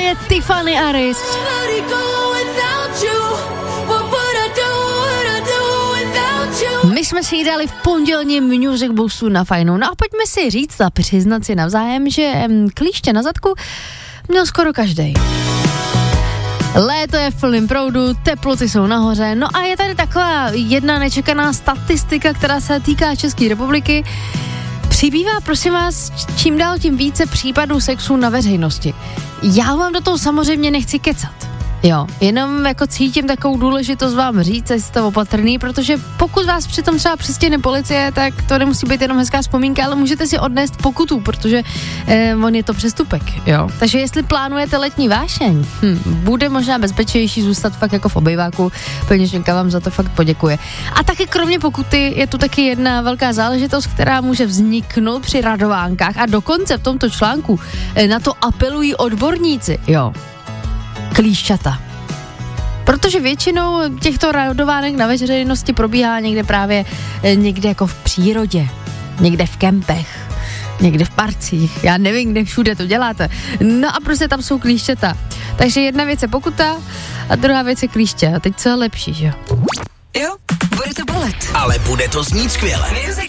je Tiffany Aris. My jsme si ji dali v pondělním Music Boostu na Fajnu. No a pojďme si říct a přiznat si navzájem, že klíště na zadku měl skoro každej. Léto je v plném proudu, teploty jsou nahoře, no a je tady taková jedna nečekaná statistika, která se týká České republiky. Přibývá, prosím vás, čím dál tím více případů sexu na veřejnosti. Já vám do toho samozřejmě nechci kecat. Jo, jenom jako cítím takovou důležitost vám říct, jste opatrný, protože pokud vás přitom třeba přistěhne policie, tak to nemusí být jenom hezká vzpomínka, ale můžete si odnést pokutu, protože on je to přestupek, jo. Takže jestli plánujete letní vášeň, bude možná bezpečnější zůstat fakt jako v obejváku, peněženka vám za to fakt poděkuje. A taky kromě pokuty je tu taky jedna velká záležitost, která může vzniknout při radovánkách a dokonce v tomto článku na to apelují odborníci, jo. Klíšťata. Protože většinou těchto radovánek na veřejnosti probíhá někde právě někde jako v přírodě, někde v kempech, někde v parcích, já nevím, kde všude to děláte. No a prostě tam jsou klíšťata. Takže jedna věc je pokuta a druhá věc je klíště. A teď co je lepší, že jo? Jo, bude to bolet. Ale bude to znít skvěle. Music